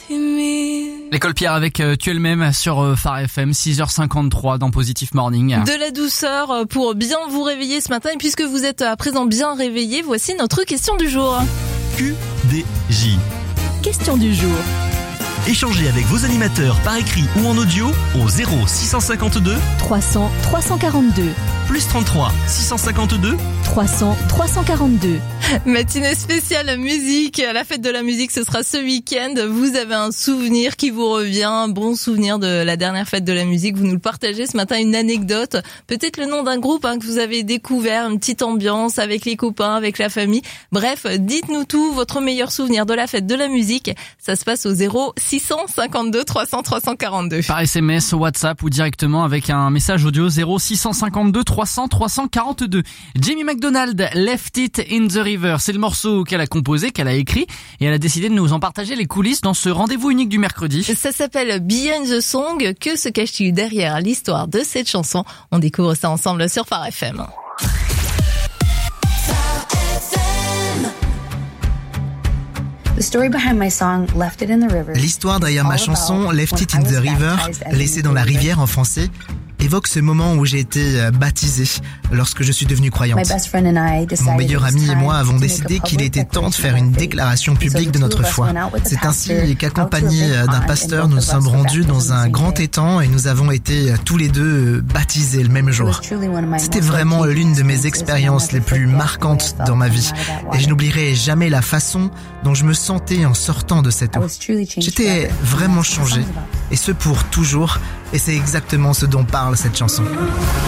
L'école Pierre avec Tu es le même sur Phare FM, 6h53 dans Positive Morning. De la douceur pour bien vous réveiller ce matin. Et puisque vous êtes à présent bien réveillé, voici notre question du jour. QDJ. Question du jour. Échangez avec vos animateurs par écrit ou en audio au 0652 300 342. plus 33 652 300 342. Matinée spéciale musique. La fête de la musique, ce sera ce week-end. Vous avez un souvenir qui vous revient, un bon souvenir de la dernière fête de la musique. Vous nous le partagez ce matin, une anecdote, peut-être le nom d'un groupe que vous avez découvert, une petite ambiance avec les copains, avec la famille. Bref, dites-nous tout, votre meilleur souvenir de la fête de la musique. Ça se passe au 0652 300 342. Par SMS, WhatsApp ou directement avec un message audio 0652 300 342. Jamie McDonald, Left It in the River. C'est le morceau qu'elle a composé, qu'elle a écrit, et elle a décidé de nous en partager les coulisses dans ce rendez-vous unique du mercredi. Ça s'appelle Behind the Song. Que se cache-t-il derrière l'histoire de cette chanson? On découvre ça ensemble sur Phare FM. L'histoire derrière ma chanson Left It in the River, laissée dans la rivière en français, évoque ce moment où j'ai été baptisé lorsque je suis devenu croyante. Mon meilleur ami et moi avons décidé qu'il était temps de faire une déclaration publique de notre foi. C'est ainsi qu'accompagnés d'un pasteur, nous nous sommes rendus dans un grand étang et nous avons été tous les deux baptisés le même jour. C'était vraiment l'une de mes expériences les plus marquantes dans ma vie et je n'oublierai jamais la façon dont je me sentais en sortant de cette eau. J'étais vraiment changé et ce pour toujours, et c'est exactement ce dont parle cette chanson.